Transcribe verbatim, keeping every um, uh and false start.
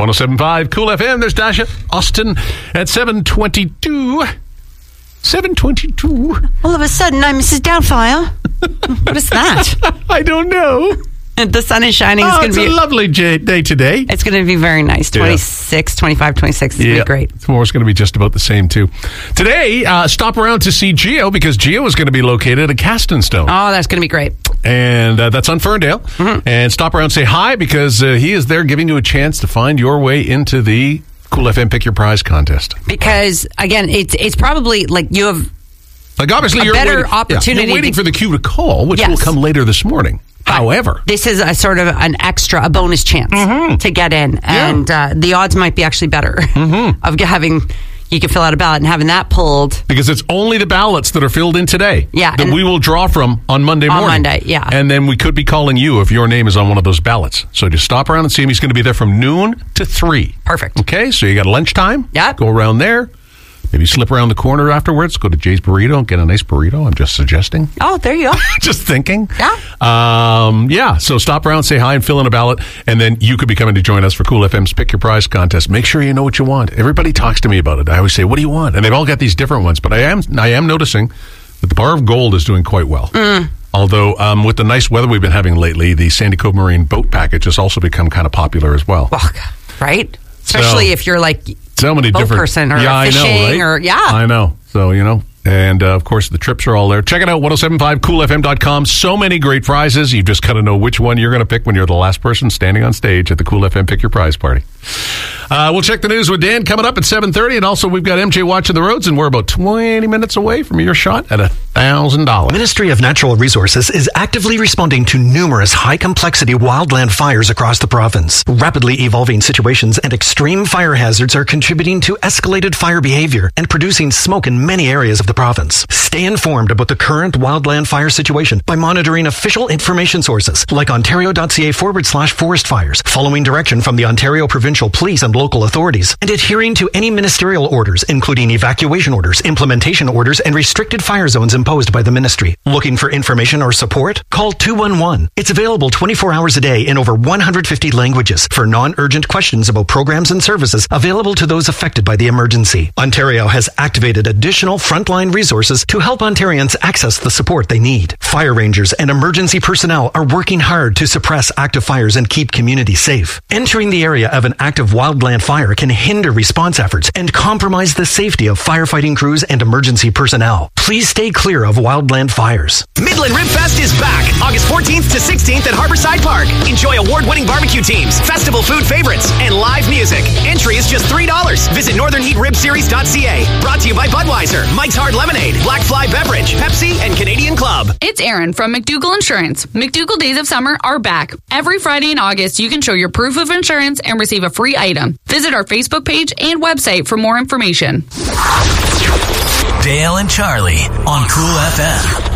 one oh seven point five Cool F M. There's Dasha Austin at seven twenty-two. seven twenty-two. All of a sudden, I'm Missus Doubtfire. What is that? I don't know. The sun is shining. It's Oh, going it's to a be lovely j- day today. It's going to be very nice. twenty-six, twenty-five, twenty-six. It's going to be great. Tomorrow's going to be just about the same, too. Today, uh, stop around to see Gio because Gio is going to be located at Castonstone. Oh, that's going to be great. And uh, that's on Ferndale. Mm-hmm. And stop around and say hi because uh, he is there giving you a chance to find your way into the Cool F M Pick Your Prize contest. Because, again, it's it's probably like you have like obviously a you're better waiting, opportunity. Yeah, you're waiting to, for the cue to call, which yes. will come later this morning. However, this is a sort of an extra, a bonus chance mm-hmm. to get in. And yeah. uh, the odds might be actually better mm-hmm. of having, you can fill out a ballot and having that pulled. Because it's only the ballots that are filled in today yeah, that we will draw from on Monday morning. On Monday, yeah. And then we could be calling you if your name is on one of those ballots. So just stop around and see him. He's going to be there from noon to three. Perfect. Okay, so you got lunchtime. Yeah. Go around there. Maybe slip around the corner afterwards, go to Jay's Burrito and get a nice burrito. I'm just suggesting. Oh, there you go. Just thinking. Yeah. Um, yeah, so stop around, say hi, and fill in a ballot, and then you could be coming to join us for Cool F M's Pick Your Prize contest. Make sure you know what you want. Everybody talks to me about it. I always say, what do you want? And they've all got these different ones, but I am I am noticing that the Bar of Gold is doing quite well. Mm. Although, um, with the nice weather we've been having lately, the Sandy Cove Marine boat package has also become kind of popular as well. Well, right? Especially so, if you're like so many boat different person or yeah, fishing I know, right? or yeah. I know. So, you know, and uh, of course the trips are all there. Check it out, ten seventy-five cool f m dot com. So many great prizes. You've just got to know which one you're going to pick when you're the last person standing on stage at the Cool F M Pick Your Prize party. Uh, we'll check the news with Dan coming up at seven thirty, and also we've got M J watching the roads, and we're about twenty minutes away from your shot at one thousand dollars. Ministry of Natural Resources is actively responding to numerous high-complexity wildland fires across the province. Rapidly evolving situations and extreme fire hazards are contributing to escalated fire behavior and producing smoke in many areas of the province. Stay informed about the current wildland fire situation by monitoring official information sources like ontario.ca forward slash forest fires, following direction from the Ontario Provincial Police and local authorities, and adhering to any ministerial orders, including evacuation orders, implementation orders, and restricted fire zones imposed by the ministry. Looking for information or support? Call two one one. It's available twenty-four hours a day in over one hundred fifty languages for non-urgent questions about programs and services available to those affected by the emergency. Ontario has activated additional frontline resources to help Ontarians access the support they need. Fire rangers and emergency personnel are working hard to suppress active fires and keep communities safe. Entering the area of an active wildland fire can hinder response efforts and compromise the safety of firefighting crews and emergency personnel. Please stay clear of wildland fires. Midland Rib Fest is back August fourteenth to sixteenth at Harborside Park. Enjoy award-winning barbecue teams, festival food favorites, and live music. Entry is just three dollars. Visit northern heat rib series dot c a. Brought to you by Budweiser, Mike's Hard Lemonade, Black Fly Beverage, Pepsi, and Canadian Club. It's Erin from McDougall Insurance. McDougall Days of Summer are back. Every Friday in August, you can show your proof of insurance and receive a free item. Visit our Facebook page and website for more information. Dale and Charlie on Cool F M.